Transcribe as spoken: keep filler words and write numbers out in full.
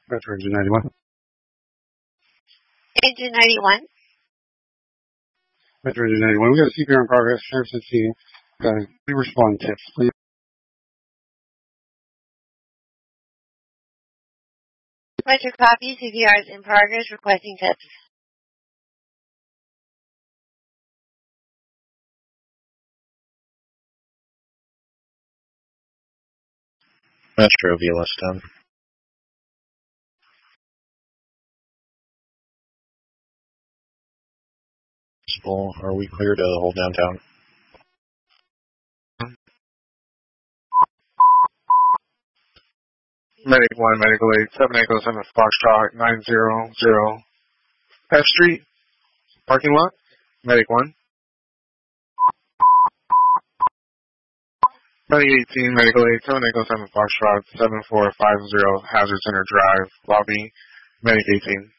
Metro Engine ninety-one. Engine ninety-one. Metro Engine ninety-one. We got a C P R in progress. Sheriff's at scene. Uh, we respond tips, please. Metro copy. C P R is in progress. Requesting tips. Metro V L S ten. Are we clear to hold downtown? Medic one, Medical eight, seven Echo seven Foxtrot, nine zero zero F Street, parking lot. Medic one. Medic eighteen, Medical eight, seven Echo seven Foxtrot, seven four five zero Hazard Center Drive, lobby. Medic eighteen.